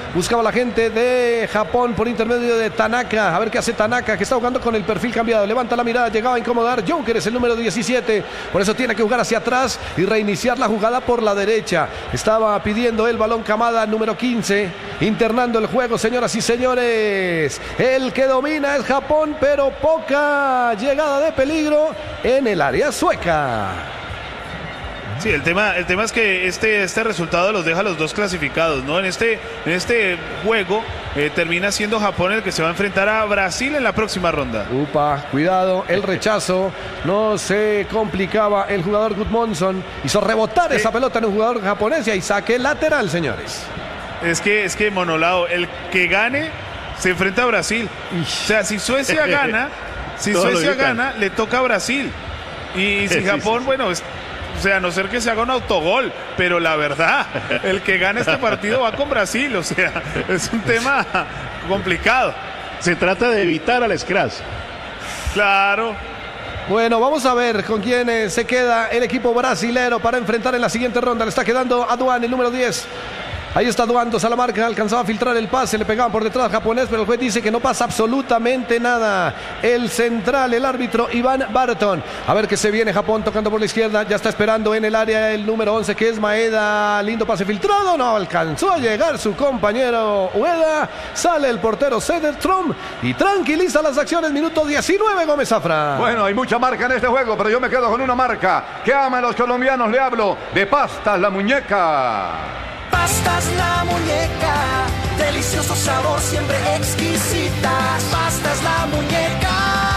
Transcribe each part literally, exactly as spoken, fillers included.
Buscaba la gente de Japón por intermedio de Tanaka. A ver qué hace Tanaka, que está jugando con el perfil cambiado. Levanta la mirada, llegaba a incomodar. Joker es el número diecisiete. Por eso tiene que jugar hacia atrás y reiniciar la jugada por la derecha. Estaba pidiendo el balón Kamada, número quince. Internando el juego, señoras y señores. El que domina es Japón, pero poca llegada de peligro en el área sueca. Sí, el tema, el tema es que este, este resultado los deja a los dos clasificados, ¿no? En este, en este juego eh, termina siendo Japón el que se va a enfrentar a Brasil en la próxima ronda. Upa, cuidado, el rechazo. No se complicaba el jugador Gudmundsson. Hizo rebotar sí. esa pelota en un jugador japonés y ahí saque lateral, señores. Es que, es que Monolao, el que gane se enfrenta a Brasil. O sea, si Suecia gana, si Suecia gana, le toca a Brasil. Y si Japón, sí, sí, sí. bueno, es... O sea, a no ser que se haga un autogol, pero la verdad, el que gane este partido va con Brasil, o sea, es un tema complicado. Se trata de evitar al Scratch. Claro. Bueno, vamos a ver con quién se queda el equipo brasilero para enfrentar en la siguiente ronda. Le está quedando a Duan, el número diez. Ahí está Duan, dos a la marca, alcanzaba a filtrar el pase, le pegaban por detrás japonés, pero el juez dice que no pasa absolutamente nada. El central, el árbitro Iván Barton. A ver que se viene Japón tocando por la izquierda, ya está esperando en el área el número once que es Maeda. Lindo pase filtrado, no alcanzó a llegar su compañero Ueda. Sale el portero Söderström y tranquiliza las acciones. Minuto diecinueve, Gómez Zafra. Bueno, hay mucha marca en este juego, pero yo me quedo con una marca que aman los colombianos. Le hablo de Pastas La Muñeca. Pastas La Muñeca, delicioso sabor, siempre exquisitas. Pastas La Muñeca,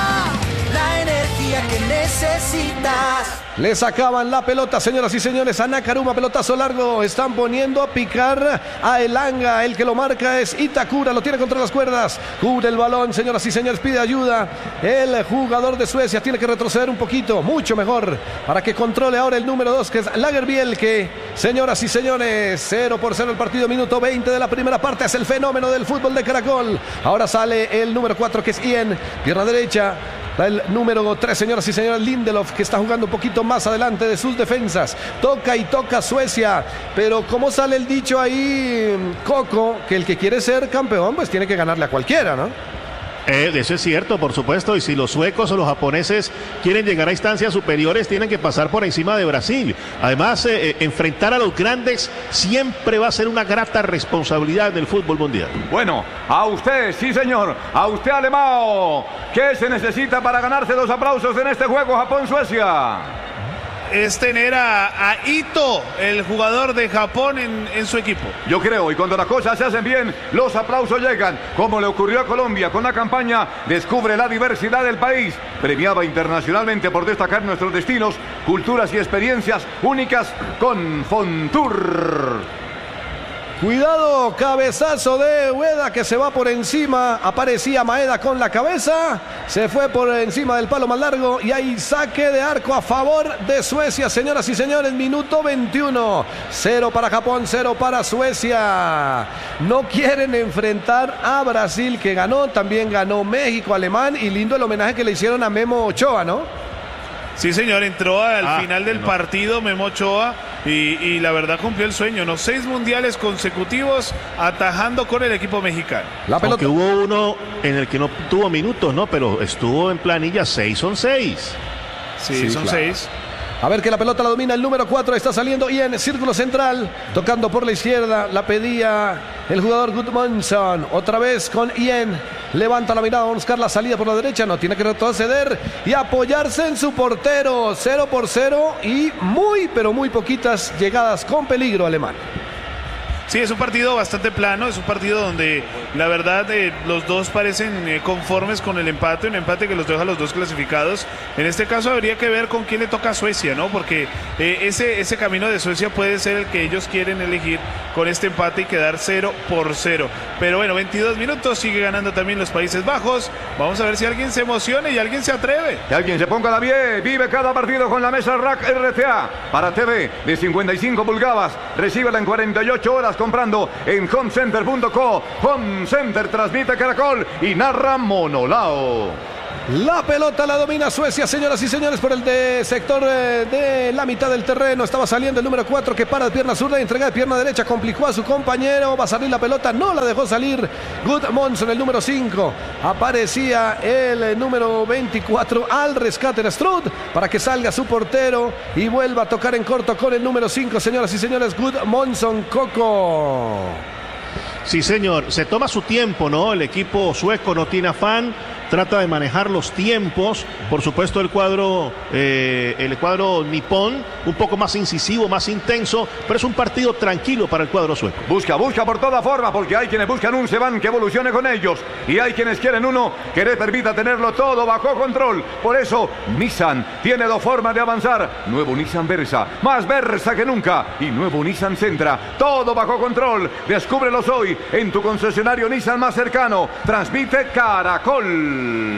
la energía que necesitas. Le sacaban la pelota, señoras y señores, a Nakaruma, pelotazo largo. Están poniendo a picar a Elanga. El que lo marca es Itakura, lo tiene contra las cuerdas. Cubre el balón, señoras y señores, pide ayuda. El jugador de Suecia tiene que retroceder un poquito, mucho mejor, para que controle ahora el número dos, que es Lagerbielke. Señoras y señores, cero por cero el partido, minuto veinte de la primera parte. Es el fenómeno del fútbol de Caracol. Ahora sale el número cuatro, que es Ian, pierna derecha. El número tres, señoras y señores, Lindelof, que está jugando un poquito más adelante de sus defensas. Toca y toca Suecia. Pero como sale el dicho ahí, Coco, que el que quiere ser campeón, pues tiene que ganarle a cualquiera, ¿no? Eh, eso es cierto, por supuesto, y si los suecos o los japoneses quieren llegar a instancias superiores, tienen que pasar por encima de Brasil. Además, eh, eh, enfrentar a los grandes siempre va a ser una grata responsabilidad del fútbol mundial. Bueno, a usted, sí señor, a usted Alemão, ¿qué se necesita para ganarse los aplausos en este juego Japón-Suecia? Es tener a, a Ito, el jugador de Japón, en, en su equipo. Yo creo, y cuando las cosas se hacen bien, los aplausos llegan, como le ocurrió a Colombia con la campaña Descubre la diversidad del país, premiada internacionalmente por destacar nuestros destinos, culturas y experiencias únicas con Fontour. Cuidado, cabezazo de Ueda que se va por encima. Aparecía Maeda con la cabeza. Se fue por encima del palo más largo. Y hay saque de arco a favor de Suecia, señoras y señores. Minuto veintiuno. Cero para Japón, cero para Suecia. No quieren enfrentar a Brasil, que ganó. También ganó México, Alemán. Y lindo el homenaje que le hicieron a Memo Ochoa, ¿no? Sí, señor, entró al ah, final del no. partido Memo Ochoa y, y la verdad cumplió el sueño, ¿no? Seis mundiales consecutivos atajando con el equipo mexicano. La pelota. Aunque hubo uno en el que no tuvo minutos, ¿no? Pero estuvo en planilla, seis son seis. Sí, sí son claro. seis. A ver que la pelota la domina el número cuatro, está saliendo y en círculo central, tocando por la izquierda, la pedía el jugador Gudmundsson, otra vez con Ian, levanta la mirada, va a buscar la salida por la derecha, no tiene que retroceder y apoyarse en su portero, cero por cero y muy pero muy poquitas llegadas con peligro alemán. Sí, es un partido bastante plano, es un partido donde la verdad eh, los dos parecen eh, conformes con el empate, un empate que los deja a los dos clasificados. En este caso habría que ver con quién le toca a Suecia, ¿no? Porque eh, ese, ese camino de Suecia puede ser el que ellos quieren elegir con este empate y quedar cero por cero. Pero bueno, veintidós minutos, sigue ganando también los Países Bajos. Vamos a ver si alguien se emociona y alguien se atreve. Que alguien se ponga la pie, vive cada partido con la mesa Rack R T A para T V de cincuenta y cinco pulgadas. Recíbela en cuarenta y ocho horas comprando en homecenter punto co. Home Center transmite Caracol y narra Monolao. La pelota la domina Suecia, señoras y señores, por el de sector eh, de la mitad del terreno. Estaba saliendo el número cuatro que para de pierna zurda y entrega de pierna derecha. Complicó a su compañero. Va a salir la pelota. No la dejó salir Gudmundsson, el número cinco. Aparecía el eh, número veinticuatro al rescate de Strud para que salga su portero y vuelva a tocar en corto con el número cinco. Señoras y señores, Gudmundsson, Coco. Sí, señor. Se toma su tiempo, ¿no? El equipo sueco no tiene afán. Trata de manejar los tiempos. Por supuesto, el cuadro, eh, el cuadro nipón, un poco más incisivo, más intenso, pero es un partido tranquilo para el cuadro sueco. Busca, busca por toda forma, porque hay quienes buscan un Sevan que evolucione con ellos, y hay quienes quieren uno que les permita tenerlo todo bajo control. Por eso, Nissan tiene dos formas de avanzar. Nuevo Nissan Versa, más Versa que nunca, y nuevo Nissan Sentra, todo bajo control. Descúbrelos hoy en tu concesionario Nissan más cercano. Transmite Caracol.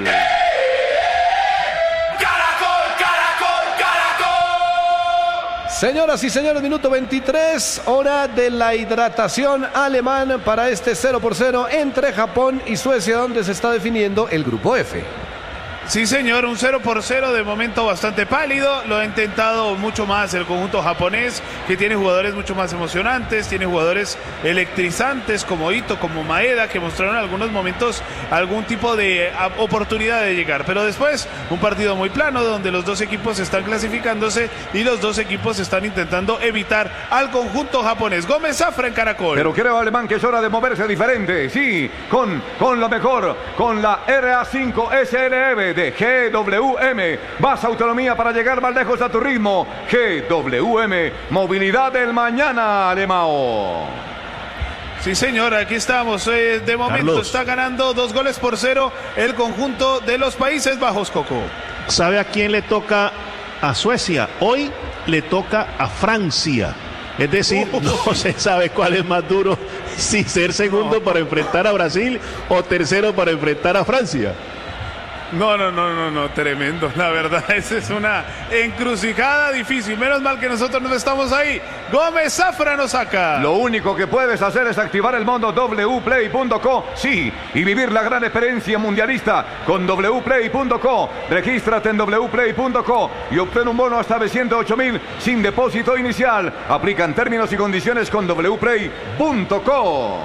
Caracol, Caracol, Caracol. Señoras y señores, minuto veintitrés, hora de la hidratación alemán para este cero por cero entre Japón y Suecia, donde se está definiendo el grupo F. Sí, señor, un cero por cero de momento bastante pálido. Lo ha intentado mucho más el conjunto japonés, que tiene jugadores mucho más emocionantes, tiene jugadores electrizantes como Ito, como Maeda, que mostraron en algunos momentos algún tipo de oportunidad de llegar. Pero después, un partido muy plano, donde los dos equipos están clasificándose y los dos equipos están intentando evitar al conjunto japonés. Gómez Zafra en Caracol. Pero creo, Alemán, que es hora de moverse diferente. Sí, con, con lo mejor, con la R A cinco S L M de G W M. Más autonomía para llegar más lejos a tu ritmo. G W M, movilidad del mañana, Alemao. Sí, señor, aquí estamos. Eh, de momento Carlos. Está ganando dos goles por cero el conjunto de los Países Bajos, Coco. ¿Sabe a quién le toca a Suecia? Hoy le toca a Francia. Es decir, no se sabe cuál es más duro, si ser segundo para enfrentar a Brasil o tercero para enfrentar a Francia. No, no, no, no, no, tremendo. La verdad, esa es una encrucijada difícil. Menos mal que nosotros no estamos ahí. Gómez Zafra nos saca. Lo único que puedes hacer es activar el modo w play punto co, sí, y vivir la gran experiencia mundialista con w play punto co. Regístrate en w play punto co y obtén un bono hasta de ciento ocho mil sin depósito inicial. Aplican términos y condiciones con w play punto co.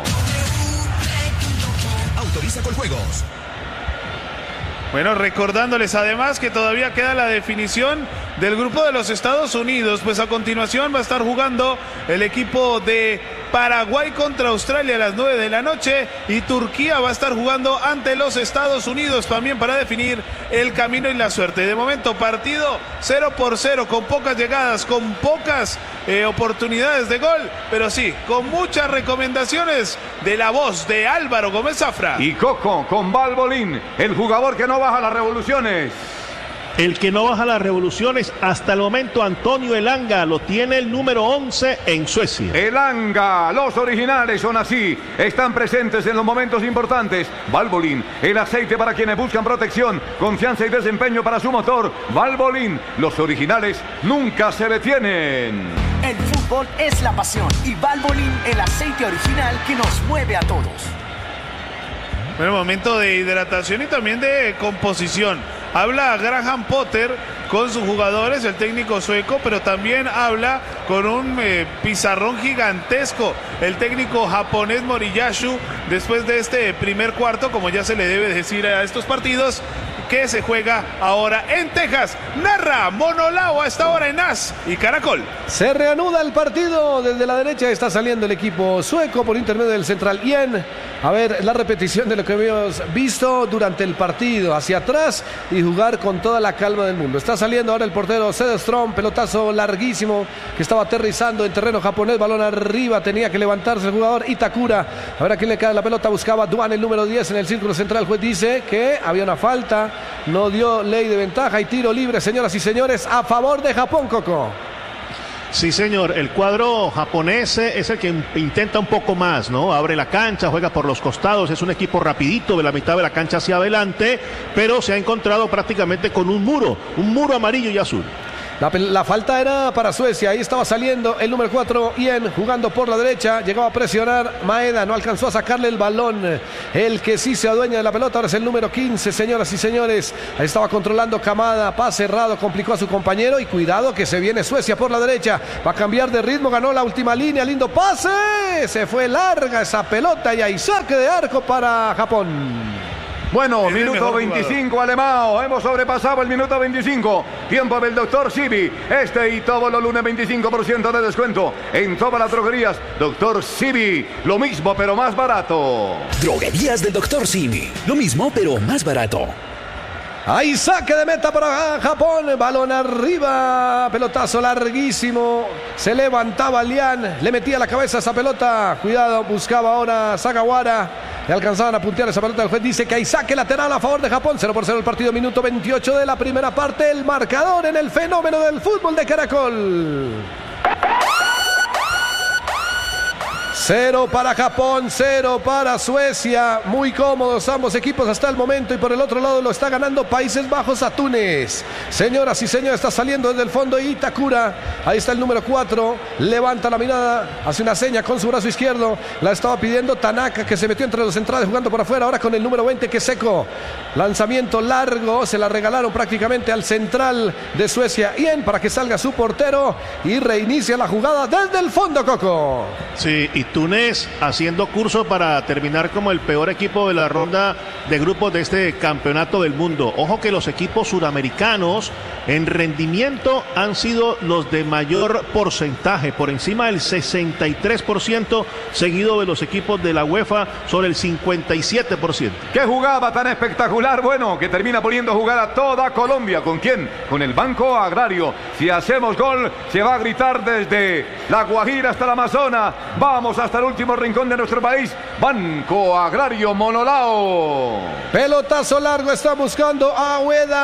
Autoriza con juegos. Bueno, recordándoles además que todavía queda la definición del grupo de los Estados Unidos, pues a continuación va a estar jugando el equipo de Paraguay contra Australia a las nueve de la noche y Turquía va a estar jugando ante los Estados Unidos también para definir el camino y la suerte. De momento partido cero por cero, con pocas llegadas, con pocas eh, oportunidades de gol, pero sí, con muchas recomendaciones de la voz de Álvaro Gómez Zafra. Y Coco con Valbolín, el jugador que no baja las revoluciones. El que no baja las revoluciones hasta el momento, Antonio Elanga, lo tiene el número once en Suecia. Elanga, los originales son así, están presentes en los momentos importantes. Valvoline, el aceite para quienes buscan protección, confianza y desempeño para su motor. Valvoline, los originales nunca se detienen. El fútbol es la pasión y Valvoline, el aceite original que nos mueve a todos. Bueno, momento de hidratación y también de composición. Habla Graham Potter con sus jugadores, el técnico sueco, pero también habla con un eh, pizarrón gigantesco el técnico japonés Moriyashu después de este primer cuarto, como ya se le debe decir a estos partidos, que se juega ahora en Texas. Narra Monolao a esta hora en A S y Caracol. Se reanuda el partido. Desde la derecha está saliendo el equipo sueco por intermedio del central Ien. A ver, la repetición de lo que habíamos visto durante el partido. Hacia atrás y jugar con toda la calma del mundo. Está saliendo ahora el portero Cederström. Pelotazo larguísimo que estaba aterrizando en terreno japonés. Balón arriba. Tenía que levantarse el jugador Itakura. A ver a quién le cae la pelota. Buscaba Duan, el número diez en el círculo central. El juez dice que había una falta. No dio ley de ventaja y tiro libre, señoras y señores, a favor de Japón, Coco. Sí, señor, el cuadro japonés es el que intenta un poco más, ¿no? Abre la cancha, juega por los costados, es un equipo rapidito de la mitad de la cancha hacia adelante, pero se ha encontrado prácticamente con un muro, un muro amarillo y azul. La, la falta era para Suecia. Ahí estaba saliendo el número cuatro, Ien, jugando por la derecha. Llegaba a presionar Maeda. No alcanzó a sacarle el balón. El que sí se adueña de la pelota ahora es el número quince, señoras y señores. Ahí estaba controlando Kamada. Pase errado, complicó a su compañero. Y cuidado que se viene Suecia por la derecha. Va a cambiar de ritmo. Ganó la última línea. Lindo pase. Se fue larga esa pelota. Y hay saque de arco para Japón. Bueno, es minuto veinticinco, Alemão. Hemos sobrepasado el minuto veinticinco. Tiempo del doctor Sibi. Este y todos los lunes veinticinco por ciento de descuento en todas las droguerías. doctor Sibi. Lo mismo, pero más barato. Droguerías del doctor Sibi. Lo mismo, pero más barato. Ahí saque de meta para Japón. Balón arriba. Pelotazo larguísimo. Se levantaba Lian. Le metía la cabeza a esa pelota. Cuidado, buscaba ahora Sagawara. Le alcanzaban a puntear esa pelota. El juez dice que hay saque lateral a favor de Japón. cero por cero el partido, minuto veintiocho de la primera parte. El marcador en el fenómeno del fútbol de Caracol. Cero para Japón, cero para Suecia. Muy cómodos ambos equipos hasta el momento. Y por el otro lado lo está ganando Países Bajos a Túnez. Señoras y señores, está saliendo desde el fondo Itakura. Ahí está el número cuatro. Levanta la mirada, hace una seña con su brazo izquierdo. La estaba pidiendo Tanaka, que se metió entre los centrales jugando por afuera. Ahora con el número veinte, que es Seco. Lanzamiento largo, se la regalaron prácticamente al central de Suecia, Ien, para que salga su portero y reinicia la jugada desde el fondo, Coco. Sí, y Túnez haciendo curso para terminar como el peor equipo de la ronda de grupos de este campeonato del mundo. Ojo que los equipos suramericanos en rendimiento han sido los de mayor porcentaje, por encima del sesenta y tres por ciento, seguido de los equipos de la UEFA sobre el cincuenta y siete por ciento. ¡Qué jugada tan espectacular! Bueno, que termina poniendo a jugar a toda Colombia. ¿Con quién? Con el Banco Agrario. Si hacemos gol, se va a gritar desde La Guajira hasta el Amazonas. Vamos hasta el último rincón de nuestro país. Banco Agrario Monolao. Pelotazo largo, está buscando a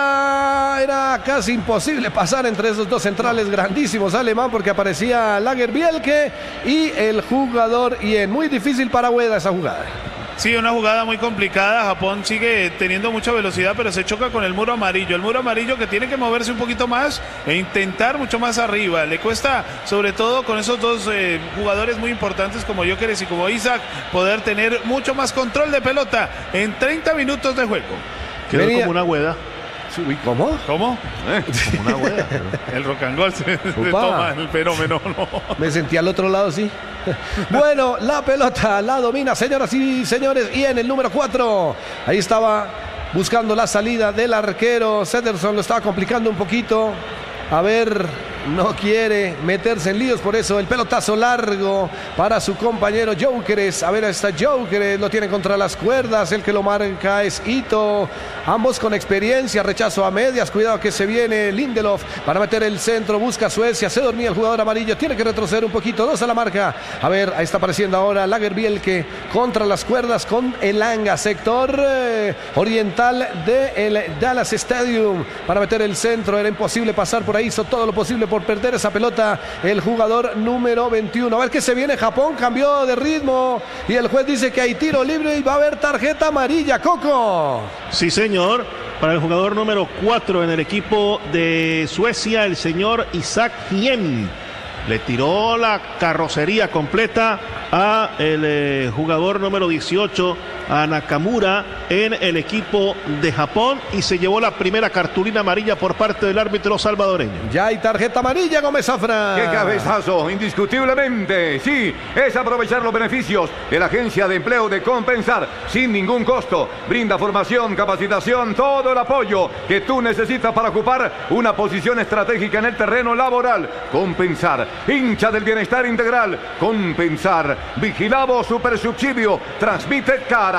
Ueda. Era casi imposible pasar entre esos dos centrales grandísimos, Alemán, porque aparecía Lagerbielke y el jugador Ien. Muy difícil para Ueda esa jugada. Sí, una jugada muy complicada. Japón sigue teniendo mucha velocidad, pero se choca con el muro amarillo. El muro amarillo que tiene que moverse un poquito más e intentar mucho más arriba. Le cuesta, sobre todo con esos dos eh, jugadores muy importantes como Gyökeres y como Isaac, poder tener mucho más control de pelota en treinta minutos de juego. Quedó Venía... como una hueda. Uy, ¿cómo? ¿Cómo? ¿Eh? Como una hueda. El rock and roll se, se toma el fenómeno. No. Me sentí al otro lado, sí. Bueno, la pelota la domina, señoras y señores, y en el número cuatro. Ahí estaba buscando la salida del arquero. Sederson lo estaba complicando un poquito. A ver, no quiere meterse en líos, por eso el pelotazo largo para su compañero Gyökeres. A ver, ahí está Gyökeres, lo tiene contra las cuerdas, el que lo marca es Ito. Ambos con experiencia, rechazo a medias, cuidado que se viene Lindelof para meter el centro, busca Suecia, se dormía el jugador amarillo, tiene que retroceder un poquito, dos a la marca. A ver, ahí está apareciendo ahora Lagerbielke contra las cuerdas con Elanga, sector eh, oriental del Dallas Stadium para meter el centro. Era imposible pasar por ahí, hizo todo lo posible por perder esa pelota el jugador número veintiuno. A ver qué se viene. Japón cambió de ritmo y el juez dice que hay tiro libre y va a haber tarjeta amarilla, Coco. Sí, señor, para el jugador número cuatro en el equipo de Suecia, el señor Isaac Hien. Le tiró la carrocería completa a el eh, jugador número dieciocho, a Nakamura, en el equipo de Japón, y se llevó la primera cartulina amarilla por parte del árbitro salvadoreño. Ya hay tarjeta amarilla, Gómez Zafra. ¡Qué cabezazo! Indiscutiblemente, sí, es aprovechar los beneficios de la Agencia de Empleo de Compensar sin ningún costo. Brinda formación, capacitación, todo el apoyo que tú necesitas para ocupar una posición estratégica en el terreno laboral. Compensar, hincha del bienestar integral. Compensar, vigilado super subsidio, transmite Caracol.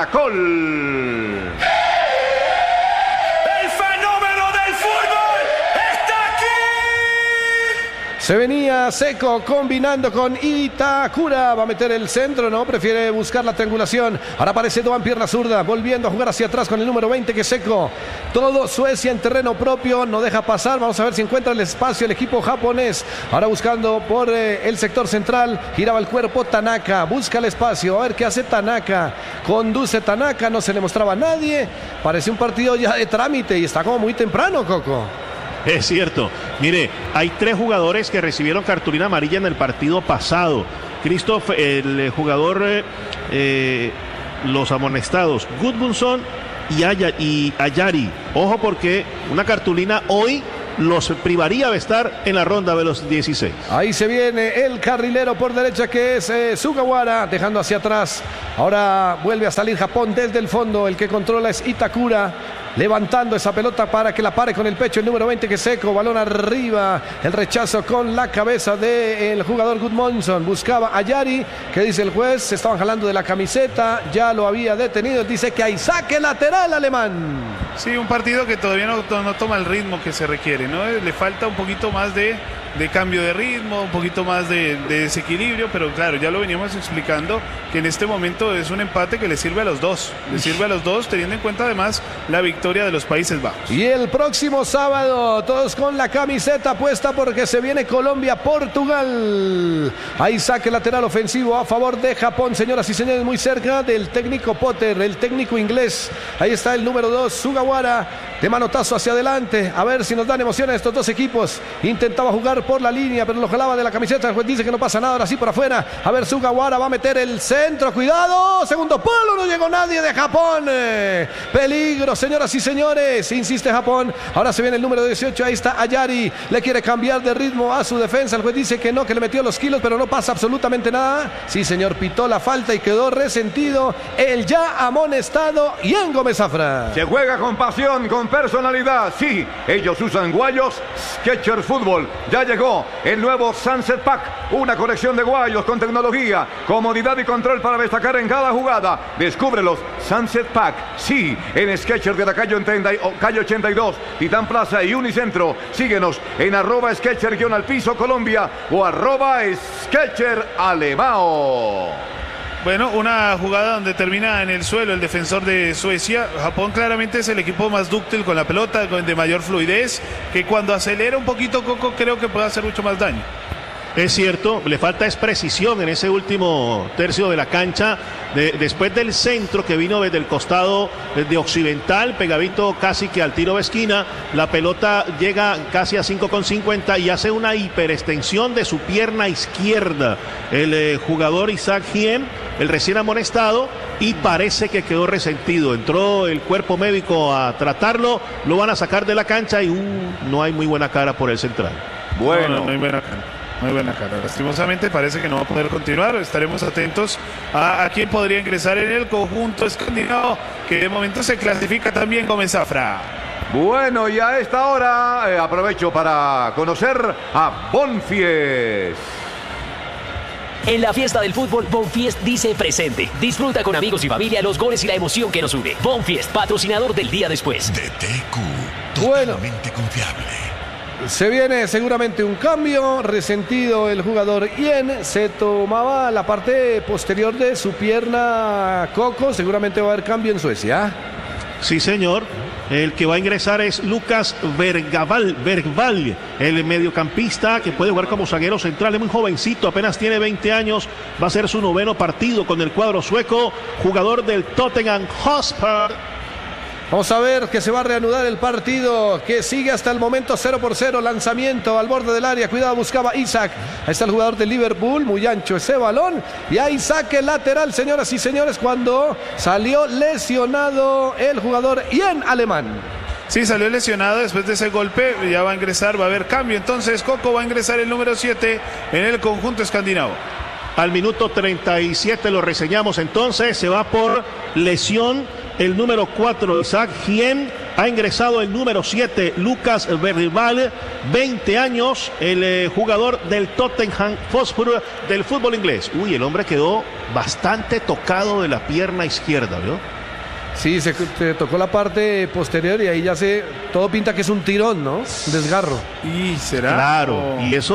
El fenómeno del fútbol está aquí. Se venía Seco combinando con Itakura. Va a meter el centro, no, prefiere buscar la triangulación. Ahora aparece Doan, pierna zurda, volviendo a jugar hacia atrás con el número veinte, que es Seco. Todo Suecia en terreno propio, no deja pasar. Vamos a ver si encuentra el espacio el equipo japonés. Ahora buscando por eh, el sector central. Giraba el cuerpo Tanaka, busca el espacio. A ver qué hace Tanaka. Conduce Tanaka, no se le mostraba a nadie. Parece un partido ya de trámite y está como muy temprano, Coco. Es cierto. Mire, hay tres jugadores que recibieron cartulina amarilla en el partido pasado. Christoph, el jugador, eh, los amonestados, Gudmundsson y, Aya, y Ayari. Ojo porque una cartulina hoy los privaría de estar en la ronda de los dieciséis. Ahí se viene el carrilero por derecha que es eh, Sugawara, dejando hacia atrás. Ahora vuelve a salir Japón desde el fondo. El que controla es Itakura, levantando esa pelota para que la pare con el pecho el número veinte, que es Seco. Balón arriba, el rechazo con la cabeza del jugador Gudmundsson. Buscaba a Yari, que dice el juez, se estaban jalando de la camiseta, ya lo había detenido. Dice que hay saque lateral alemán. Sí, un partido que todavía no, no toma el ritmo que se requiere, ¿no? Le falta un poquito más de, de cambio de ritmo, un poquito más de, de desequilibrio, pero claro, ya lo veníamos explicando que en este momento es un empate que le sirve a los dos, le sirve a los dos, teniendo en cuenta además la victoria de los Países Bajos. Y el próximo sábado, todos con la camiseta puesta porque se viene Colombia-Portugal. Ahí saque lateral ofensivo a favor de Japón, señoras y señores, muy cerca del técnico Potter, el técnico inglés. Ahí está el número dos, Sugawara, de manotazo hacia adelante. A ver si nos dan emociones estos dos equipos. Intentaba jugar por la línea, pero lo jalaba de la camiseta. El juez dice que no pasa nada, ahora sí por afuera. A ver, Sugawara va a meter el centro. Cuidado, segundo palo, no llegó nadie de Japón. Eh, peligro, señoras y señores. Insiste Japón. Ahora se viene el número dieciocho. Ahí está Ayari. Le quiere cambiar de ritmo a su defensa. El juez dice que no, que le metió los kilos, pero no pasa absolutamente nada. Sí, señor, pitó la falta y quedó resentido el ya amonestado Ian Gómez Zafra. Se juega con pasión, con personalidad. Sí, ellos usan guayos Skechers Fútbol. Ya llegó el nuevo Sunset Pack, una colección de guayos con tecnología, comodidad y control para destacar en cada jugada. Descúbrelos, Sunset Pack. Sí, en Skechers de la calle ochenta y dos, Titán Plaza y Unicentro. Síguenos en arroba Skechers guión al piso Colombia o arroba Skechers Alemao. Bueno, una jugada donde termina en el suelo el defensor de Suecia. Japón claramente es el equipo más dúctil con la pelota, de mayor fluidez, que cuando acelera un poquito Coco creo que puede hacer mucho más daño. Es cierto, le falta es precisión en ese último tercio de la cancha. De, después del centro que vino desde el costado de occidental, pegadito casi que al tiro de esquina, la pelota llega casi a cinco con cincuenta y hace una hiperextensión de su pierna izquierda. El eh, jugador Isaac Hiem, el recién amonestado, y parece que quedó resentido. Entró el cuerpo médico a tratarlo, lo van a sacar de la cancha y uh, no hay muy buena cara por el central. Bueno, no, no hay buena cara. Muy buena cara. Lastimosamente parece que no va a poder continuar. Estaremos atentos a, a quién podría ingresar en el conjunto escandinavo, que de momento se clasifica también Gómez Zafra. Bueno, y a esta hora eh, aprovecho para conocer a Bonfies. En la fiesta del fútbol, Bonfiest dice presente. Disfruta con amigos y familia los goles y la emoción que nos une. Bonfiest, patrocinador del día después. D T Q, totalmente confiable. Se viene seguramente un cambio, resentido el jugador Ien, se tomaba la parte posterior de su pierna Coco, seguramente va a haber cambio en Suecia. Sí, señor. El que va a ingresar es Lucas Bergvall, Bergvall, el mediocampista que puede jugar como zaguero central, es muy jovencito, apenas tiene veinte años, va a ser su noveno partido con el cuadro sueco, jugador del Tottenham Hotspur. Vamos a ver que se va a reanudar el partido, que sigue hasta el momento cero por cero, lanzamiento al borde del área, cuidado, buscaba Isaac, ahí está el jugador de Liverpool, muy ancho ese balón, y ahí saque lateral, señoras y señores, cuando salió lesionado el jugador Ian Alemán. Sí, salió lesionado después de ese golpe, ya va a ingresar, va a haber cambio, entonces Coco va a ingresar el número siete en el conjunto escandinavo. Al minuto treinta y siete lo reseñamos entonces, se va por lesión el número cuatro, Isaac Hiem, ha ingresado el número siete, Lucas Bergvall, veinte años, el eh, jugador del Tottenham Hotspur del fútbol inglés. Uy, el hombre quedó bastante tocado de la pierna izquierda, ¿vio? Sí, se, se tocó la parte posterior y ahí ya se, todo pinta que es un tirón, ¿no? Un desgarro. ¿Y será? Claro, oh. y eso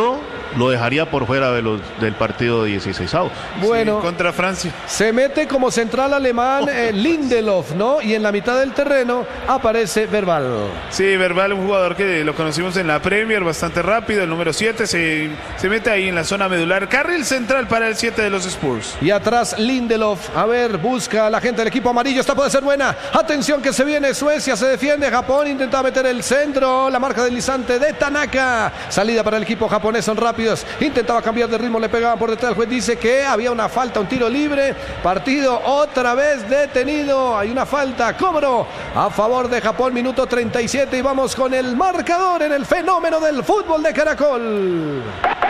lo dejaría por fuera de los, del partido de dieciséis avos. Bueno, sí, contra Francia. Se mete como central alemán eh, Lindelof, ¿no? Y en la mitad del terreno aparece Verbal. Sí, Verbal, un jugador que lo conocimos en la Premier, bastante rápido, el número siete, se, se mete ahí en la zona medular. Carril central para el siete de los Spurs. Y atrás Lindelof, a ver, busca a la gente del equipo amarillo, esta puede ser buena. Atención que se viene Suecia, se defiende Japón, intenta meter el centro, la marca deslizante de Tanaka. Salida para el equipo japonés, son rápidos. Intentaba cambiar de ritmo, le pegaban por detrás. El juez dice que había una falta, un tiro libre. Partido otra vez detenido. Hay una falta, cobro a favor de Japón, minuto treinta y siete. Y vamos con el marcador en el fenómeno del fútbol de Caracol.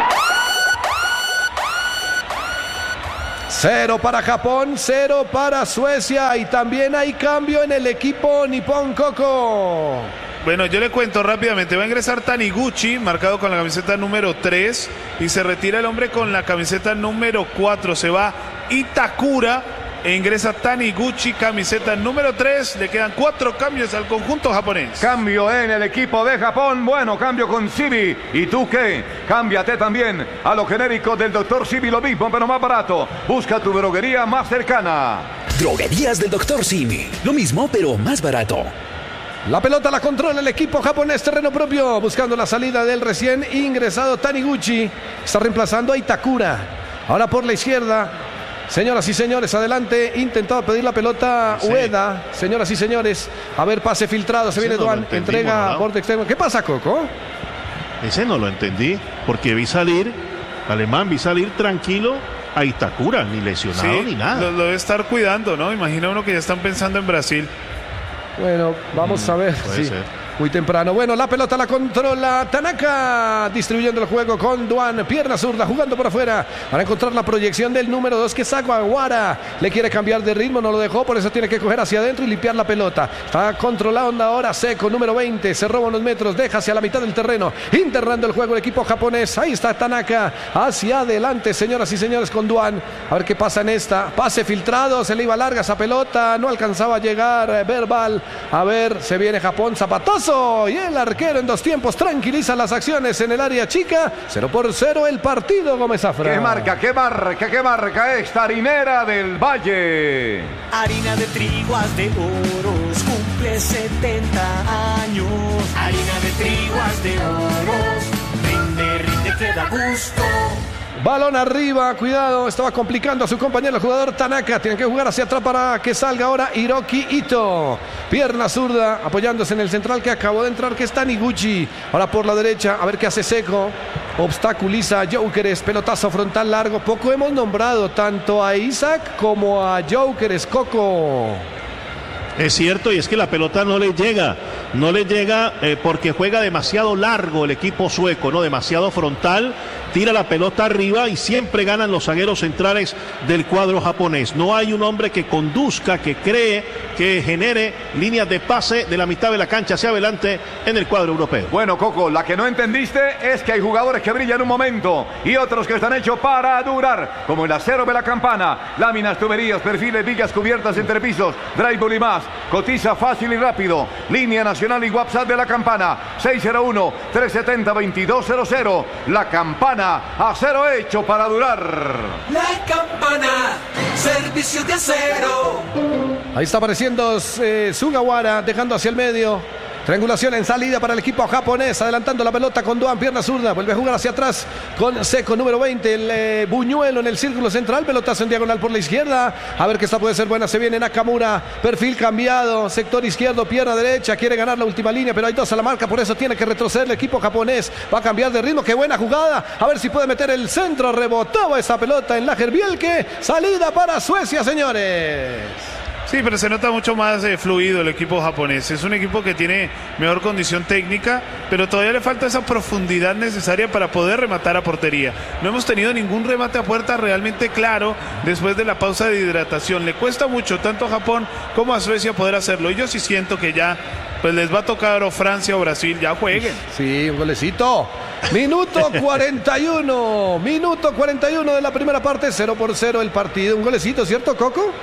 Cero para Japón, cero para Suecia. Y también hay cambio en el equipo nipón, Coco. Bueno, yo le cuento rápidamente, va a ingresar Taniguchi, marcado con la camiseta número tres, y se retira el hombre con la camiseta número cuatro, se va Itakura, e ingresa Taniguchi, camiseta número tres, le quedan cuatro cambios al conjunto japonés. Cambio en el equipo de Japón, bueno, cambio con Sibi, ¿y tú qué? Cámbiate también a lo genérico del doctor Sibi, lo mismo pero más barato, busca tu droguería más cercana. Droguerías del doctor Sibi, lo mismo pero más barato. La pelota la controla el equipo japonés, terreno propio, buscando la salida del recién ingresado Taniguchi. Está reemplazando a Itakura. Ahora por la izquierda, señoras y señores, adelante. Intentaba pedir la pelota sí. Ueda, señoras y señores. A ver, pase filtrado, se Ese viene no Duan, entrega a borde externo. ¿Qué pasa, Coco? Ese no lo entendí, porque vi salir, alemán, vi salir tranquilo a Itakura, ni lesionado sí, ni nada. Lo, lo debe estar cuidando, ¿no? Imagina uno que ya están pensando en Brasil. Bueno, vamos mm, a ver. Puede sí. ser. Muy temprano. Bueno, la pelota la controla Tanaka, distribuyendo el juego con Duan, pierna zurda, jugando por afuera para encontrar la proyección del número dos, que es Aguara. Le quiere cambiar de ritmo, no lo dejó, por eso tiene que coger hacia adentro y limpiar la pelota. Está controlando ahora Seco, número veinte, se roba unos metros, deja hacia la mitad del terreno, internando el juego el equipo japonés. Ahí está Tanaka, hacia adelante, señoras y señores, con Duan. A ver qué pasa en esta. Pase filtrado, se le iba larga esa pelota, no alcanzaba a llegar Verbal. A ver, se viene Japón, zapatazo. Y el arquero en dos tiempos tranquiliza las acciones en el área chica. Cero por cero el partido, Gómez Zafra. ¿Qué marca, qué marca, qué marca esta harinera del Valle? Harina de triguas de oros, cumple setenta años. Harina de triguas de oros, rinde, rinde, que da gusto. Balón arriba, cuidado, estaba complicando a su compañero el jugador Tanaka. Tienen que jugar hacia atrás para que salga ahora Hiroki Ito. Pierna zurda, apoyándose en el central que acabó de entrar, que es Taniguchi. Ahora por la derecha, a ver qué hace Seco. Obstaculiza a Jokeres, pelotazo frontal largo. Poco hemos nombrado tanto a Isaac como a Jokeres, Coco. Es cierto, y es que la pelota no le llega, no le llega eh, porque juega demasiado largo el equipo sueco, ¿no? Demasiado frontal, tira la pelota arriba y siempre ganan los zagueros centrales del cuadro japonés. No hay un hombre que conduzca, que cree, que genere líneas de pase de la mitad de la cancha hacia adelante en el cuadro europeo. Bueno, Coco, la que no entendiste es que hay jugadores que brillan un momento y otros que están hechos para durar, como el acero de la campana, láminas, tuberías, perfiles, vigas cubiertas entre pisos, drywall y más. Cotiza fácil y rápido. Línea nacional y WhatsApp de la campana seis cero uno, tres siete cero, dos dos cero cero. La campana, acero hecho para durar. La campana, servicio de acero. Ahí está apareciendo eh, Sugawara, dejando hacia el medio. Triangulación en salida para el equipo japonés, adelantando la pelota con Duan, pierna zurda, vuelve a jugar hacia atrás con Seco, número veinte, el eh, Buñuelo en el círculo central, pelotazo en diagonal por la izquierda, a ver que esta puede ser buena, se viene Nakamura, perfil cambiado, sector izquierdo, pierna derecha, quiere ganar la última línea, pero hay dos a la marca, por eso tiene que retroceder el equipo japonés, va a cambiar de ritmo, qué buena jugada, a ver si puede meter el centro, rebotaba esa pelota en Lagerbielke, salida para Suecia, señores. Sí, pero se nota mucho más eh, fluido el equipo japonés. Es un equipo que tiene mejor condición técnica, pero todavía le falta esa profundidad necesaria para poder rematar a portería. No hemos tenido ningún remate a puerta realmente claro después de la pausa de hidratación. Le cuesta mucho tanto a Japón como a Suecia poder hacerlo. Y yo sí siento que ya pues les va a tocar o Francia o Brasil, ya jueguen. Sí, un golecito. Minuto cuarenta y uno. Minuto cuarenta y uno de la primera parte, cero por cero el partido. Un golecito, ¿cierto, Coco?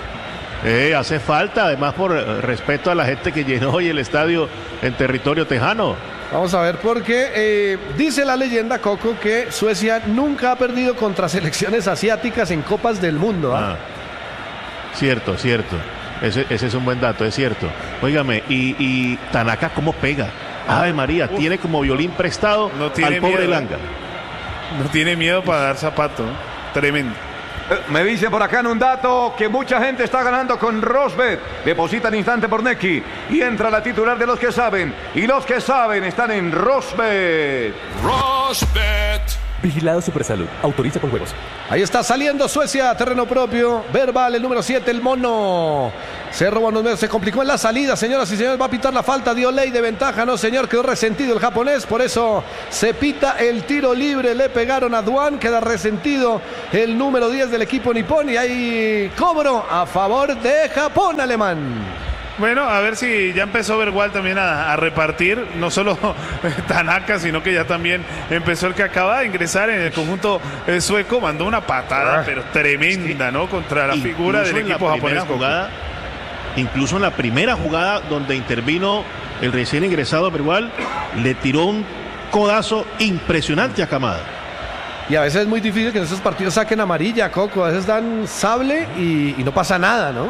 Eh, hace falta, además por respeto a la gente que llenó hoy el estadio en territorio tejano. Vamos a ver, porque eh, dice la leyenda, Coco, que Suecia nunca ha perdido contra selecciones asiáticas en Copas del Mundo. ¿Ah? Ah, cierto, cierto. Ese, ese es un buen dato, es cierto. Óigame, y, y Tanaka, ¿cómo pega? Ave María, Uf. tiene como violín prestado no tiene al pobre miedo, Langa. No tiene miedo para dar zapato. Tremendo. Me dicen por acá en un dato que mucha gente está ganando con Rosbet. Depositan instante por Neki y entra la titular de los que saben. Y los que saben están en Rosbet. Rosbet. Vigilado Supersalud. Autoriza con juegos. Ahí está saliendo Suecia, terreno propio. Verbal, el número siete, el mono. Se robó unos medios, se complicó en la salida, señoras y señores. Va a pitar la falta, dio ley de ventaja, no señor, quedó resentido el japonés. Por eso se pita el tiro libre. Le pegaron a Duan, queda resentido el número diez del equipo nipón. Y hay cobro a favor de Japón, alemán. Bueno, a ver si ya empezó Bergwall también a, a repartir, no solo Tanaka, sino que ya también empezó el que acaba de ingresar en el conjunto eh, sueco, mandó una patada, ah, pero tremenda, ¿no? Contra la figura del equipo japonés. Jugada, incluso en la primera jugada donde intervino el recién ingresado Bergwall, le tiró un codazo impresionante a Kamada. Y a veces es muy difícil que en esos partidos saquen amarilla, Coco, a veces dan sable y, y no pasa nada, ¿no?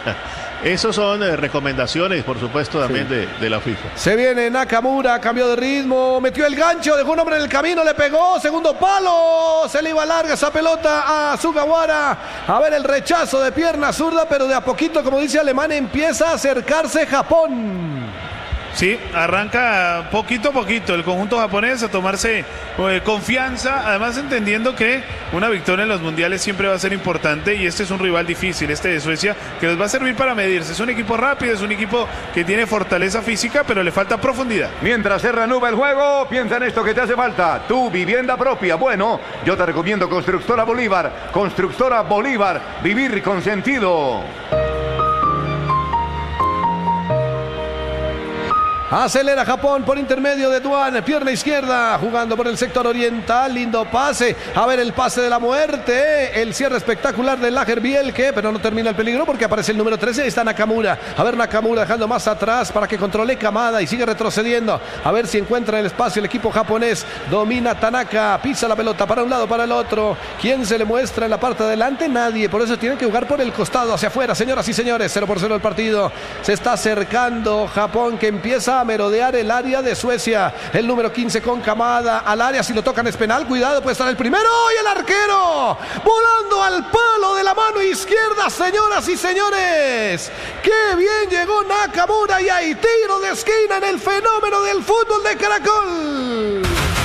Esas son eh, recomendaciones, por supuesto, también sí. de, de la FIFA. Se viene Nakamura, cambió de ritmo, metió el gancho, dejó un hombre en el camino, le pegó, segundo palo, se le iba larga esa pelota a Sugawara. A ver el rechazo de pierna zurda, pero de a poquito, como dice Alemán, empieza a acercarse Japón. Sí, arranca poquito a poquito el conjunto japonés a tomarse eh, confianza, además entendiendo que una victoria en los mundiales siempre va a ser importante y este es un rival difícil, este de Suecia, que les va a servir para medirse. Es un equipo rápido, es un equipo que tiene fortaleza física, pero le falta profundidad. Mientras se reanuda el juego, piensa en esto que te hace falta, tu vivienda propia. Bueno, yo te recomiendo Constructora Bolívar, Constructora Bolívar, vivir con sentido. Acelera Japón por intermedio de Duan, pierna izquierda, jugando por el sector oriental, lindo pase, a ver el pase de la muerte, el cierre espectacular de Lagerbielke, pero no termina el peligro porque aparece el número trece, ahí está Nakamura, a ver Nakamura dejando más atrás para que controle Kamada y sigue retrocediendo, a ver si encuentra el espacio el equipo japonés, domina Tanaka, pisa la pelota para un lado, para el otro, ¿quién se le muestra en la parte de adelante? Nadie, por eso tiene que jugar por el costado hacia afuera, señoras y señores, cero por cero el partido, se está acercando Japón que empieza a merodear el área de Suecia. El número quince con Kamada al área. Si lo tocan es penal. Cuidado, puede estar el primero. Y el arquero volando al palo de la mano izquierda, señoras y señores. ¡Qué bien llegó Nakamura! Y hay tiro de esquina en el fenómeno del fútbol de Caracol.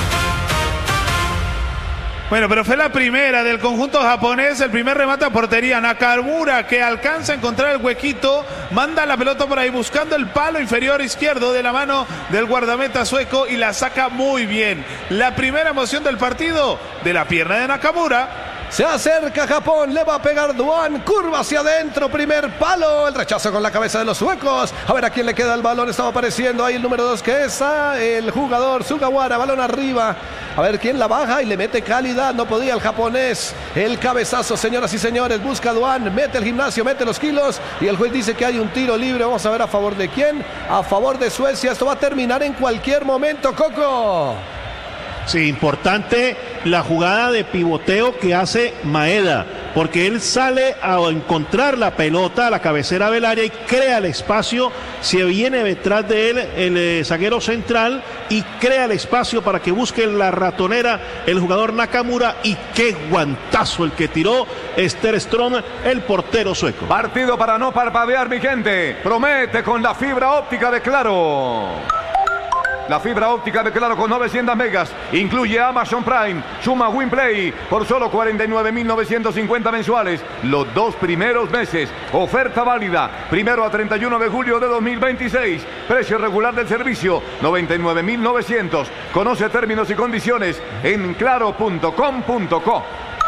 Bueno, pero fue la primera del conjunto japonés, el primer remate a portería. Nakamura que alcanza a encontrar el huequito, manda la pelota por ahí buscando el palo inferior izquierdo de la mano del guardameta sueco y la saca muy bien. La primera emoción del partido de la pierna de Nakamura. Se acerca Japón, le va a pegar Duan, curva hacia adentro, primer palo, el rechazo con la cabeza de los suecos. A ver a quién le queda el balón, estaba apareciendo ahí el número dos que es a el jugador Sugawara, balón arriba. A ver quién la baja y le mete calidad, no podía el japonés. El cabezazo, señoras y señores, busca Duan, mete el gimnasio, mete los kilos y el juez dice que hay un tiro libre. Vamos a ver a favor de quién, a favor de Suecia. Esto va a terminar en cualquier momento, Coco. Sí, importante la jugada de pivoteo que hace Maeda, porque él sale a encontrar la pelota a la cabecera del área y crea el espacio, se viene detrás de él el eh, zaguero central y crea el espacio para que busque la ratonera el jugador Nakamura y qué guantazo el que tiró Ster Ström, el portero sueco. Partido para no parpadear, mi gente, promete con la fibra óptica de Claro. La fibra óptica de Claro con novecientos megas incluye Amazon Prime, suma WinPlay por solo cuarenta y nueve mil novecientos cincuenta mensuales. Los dos primeros meses. Oferta válida primero a treinta y uno de julio de dos mil veintiséis. Precio regular del servicio noventa y nueve mil novecientos. Conoce términos y condiciones en claro punto com punto co.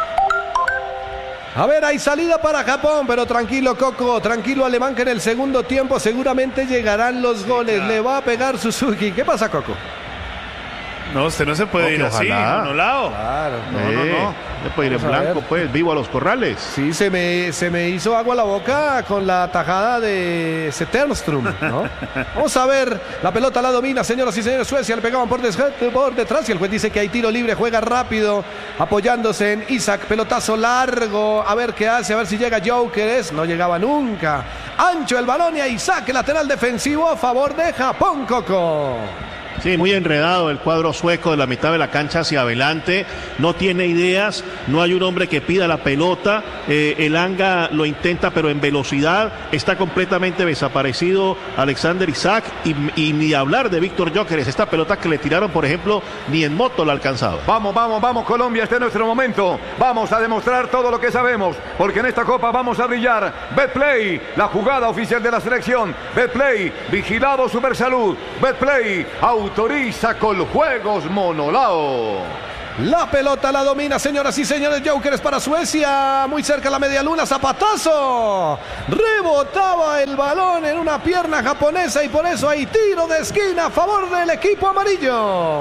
A ver, hay salida para Japón, pero tranquilo, Coco, tranquilo, Alemán, que en el segundo tiempo seguramente llegarán los goles. Le va a pegar Suzuki. ¿Qué pasa, Coco? No, usted no se puede No, ir que así, ojalá. Monolao. Claro. No, no, no. Le puede ir en Vamos a blanco, ver. pues, vivo a los corrales. Sí, se me, se me hizo agua la boca con la tajada de Zetterström, ¿no? Vamos a ver, la pelota la domina, señoras y señores, Suecia, le pegaban por, des- por detrás y el juez dice que hay tiro libre, juega rápido, apoyándose en Isaac, pelotazo largo, a ver qué hace, a ver si llega Gyökeres, no llegaba nunca. Ancho el balón y a Isaac, lateral defensivo a favor de Japón, Coco. Sí, muy enredado el cuadro sueco de la mitad de la cancha hacia adelante, no tiene ideas, no hay un hombre que pida la pelota, eh, Elanga lo intenta pero en velocidad, está completamente desaparecido Alexander Isaac y, y ni hablar de Víctor Gyökeres, esta pelota que le tiraron por ejemplo ni en moto la alcanzaba. Vamos, vamos, vamos Colombia, este es nuestro momento. Vamos a demostrar todo lo que sabemos, porque en esta copa vamos a brillar. Betplay, la jugada oficial de la selección. Betplay, vigilado Supersalud. Betplay, autoriza con juegos Monolao. La pelota la domina, señoras y señores. Gyökeres para Suecia. Muy cerca la media luna. Zapatazo. Rebotaba el balón en una pierna japonesa y por eso hay tiro de esquina a favor del equipo amarillo.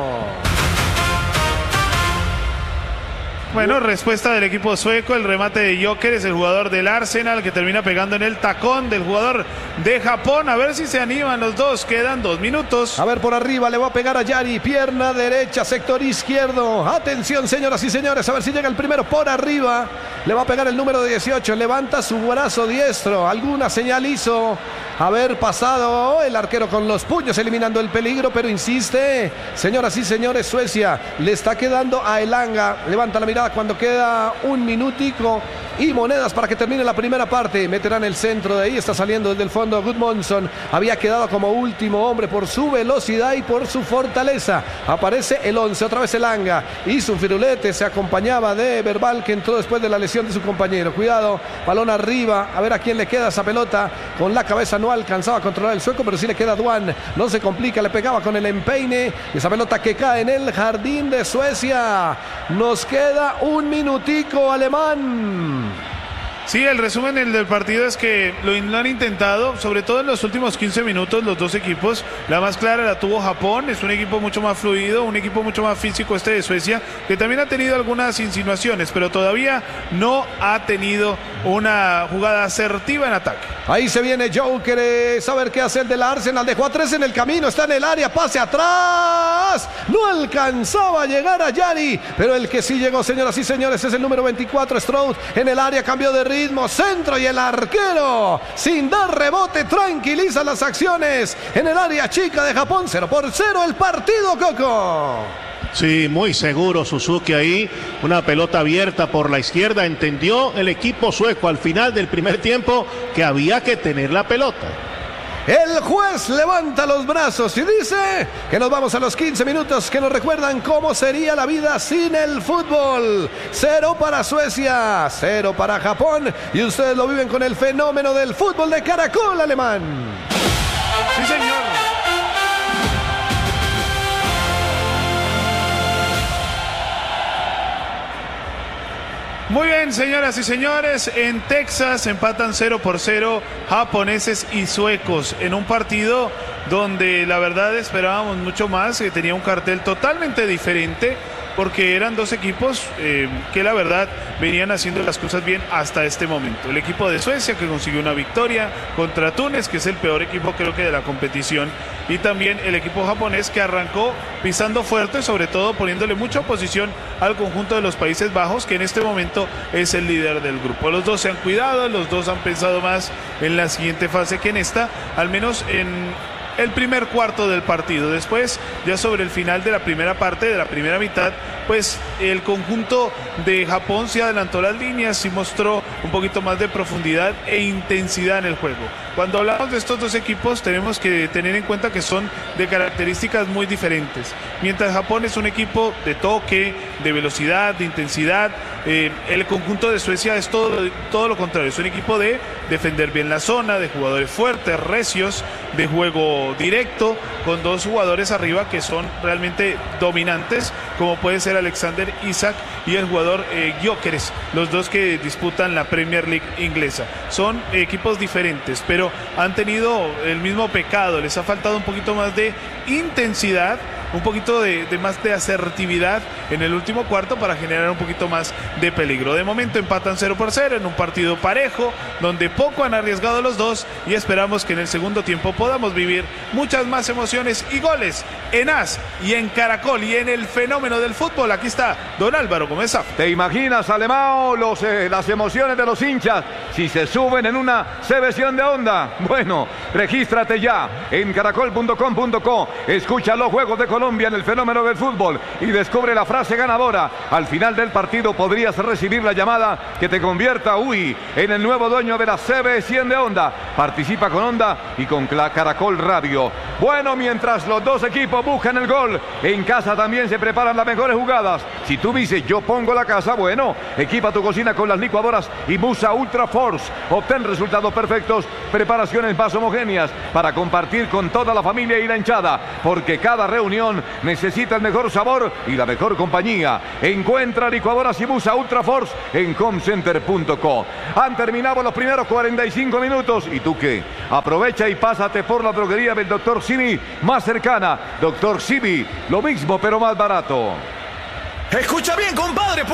Bueno, respuesta del equipo sueco, el remate de Gyökeres, el jugador del Arsenal, que termina pegando en el tacón del jugador de Japón. A ver si se animan los dos, quedan dos minutos. A ver, por arriba le va a pegar a Yari, pierna derecha, sector izquierdo. Atención, señoras y señores, a ver si llega el primero por arriba. Le va a pegar el número dieciocho, levanta su brazo diestro. Alguna señal hizo haber pasado el arquero con los puños, eliminando el peligro, pero insiste. Señoras y señores, Suecia le está quedando a Elanga. Levanta la mirada cuando queda un minutico y monedas para que termine la primera parte. Meterán el centro de ahí, está saliendo desde el fondo Gudmundsson. Había quedado como último hombre por su velocidad y por su fortaleza. Aparece el once, otra vez Elanga. Hizo un firulete, se acompañaba de Verbal, que entró después de la lesión de su compañero. Cuidado, balón arriba, a ver a quién le queda esa pelota. Con la cabeza no alcanzaba a controlar el sueco, pero sí le queda a Duan. No se complica, le pegaba con el empeine. Esa pelota que cae en el jardín de Suecia. Nos queda un minutico, alemán. Sí, el resumen del partido es que lo, lo han intentado, sobre todo en los últimos quince minutos, los dos equipos. La más clara la tuvo Japón, es un equipo mucho más fluido, un equipo mucho más físico este de Suecia, que también ha tenido algunas insinuaciones, pero todavía no ha tenido una jugada asertiva en ataque. Ahí se viene Gyökeres, a ver qué hace el del Arsenal, dejó a tres en el camino, está en el área, pase atrás, no alcanzaba a llegar a Yari, pero el que sí llegó, señoras y señores, es el número veinticuatro, Stroud, en el área, cambió de ritmo, centro y el arquero, sin dar rebote, tranquiliza las acciones, en el área chica de Japón, cero por cero el partido, Coco. Sí, muy seguro Suzuki ahí, una pelota abierta por la izquierda, entendió el equipo sueco al final del primer tiempo que había que tener la pelota. El juez levanta los brazos y dice que nos vamos a los quince minutos que nos recuerdan cómo sería la vida sin el fútbol. Cero para Suecia, cero para Japón y ustedes lo viven con el fenómeno del fútbol de Caracol Alemán. Sí, señor. Muy bien, señoras y señores, en Texas empatan cero por cero japoneses y suecos en un partido donde la verdad esperábamos mucho más, que tenía un cartel totalmente diferente, porque eran dos equipos eh, que la verdad venían haciendo las cosas bien hasta este momento. El equipo de Suecia, que consiguió una victoria contra Túnez, que es el peor equipo creo que de la competición, y también el equipo japonés, que arrancó pisando fuerte, sobre todo poniéndole mucha oposición al conjunto de los Países Bajos, que en este momento es el líder del grupo. Los dos se han cuidado, los dos han pensado más en la siguiente fase que en esta, al menos en el primer cuarto del partido. Después, ya sobre el final de la primera parte, de la primera mitad, pues el conjunto de Japón se adelantó las líneas y mostró un poquito más de profundidad e intensidad en el juego. Cuando hablamos de estos dos equipos tenemos que tener en cuenta que son de características muy diferentes. Mientras Japón es un equipo de toque, de velocidad, de intensidad, eh, el conjunto de Suecia es todo, todo lo contrario. Es un equipo de defender bien la zona, de jugadores fuertes, recios, de juego directo, con dos jugadores arriba que son realmente dominantes, como puede ser Alexander Isaac y el jugador eh, Gyökeres, los dos que disputan la Premier League inglesa. Son eh, equipos diferentes, pero han tenido el mismo pecado, les ha faltado un poquito más de intensidad un poquito de, de más de asertividad en el último cuarto para generar un poquito más de peligro. De momento empatan cero por cero en un partido parejo, donde poco han arriesgado los dos y esperamos que en el segundo tiempo podamos vivir muchas más emociones y goles en AS y en Caracol y en el fenómeno del fútbol. Aquí está don Álvaro Gómez. ¿Te imaginas, Alemão, los, eh, las emociones de los hinchas si se suben en una cebesión de onda? Bueno, regístrate ya en caracol punto com punto co. Escucha los Juegos de Colombia en el fenómeno del fútbol y descubre la frase ganadora. Al final del partido podrías recibir la llamada que te convierta, uy, en el nuevo dueño de la C B cien de Onda. Participa con Onda y con Caracol Radio. Bueno, mientras los dos equipos buscan el gol, en casa también se preparan las mejores jugadas. Si tú dices yo pongo la casa, bueno, equipa tu cocina con las licuadoras y Musa Ultra Force. Obtén resultados perfectos, preparaciones más homogéneas para compartir con toda la familia y la hinchada, porque cada reunión necesita el mejor sabor y la mejor compañía. Encuentra licuadoras y Musa Ultra Force en comcenter punto co. Han terminado los primeros cuarenta y cinco minutos. ¿Y tú qué? Aprovecha y pásate por la droguería del doctor Simi más cercana. doctor Simi, lo mismo pero más barato. Escucha bien, compadre.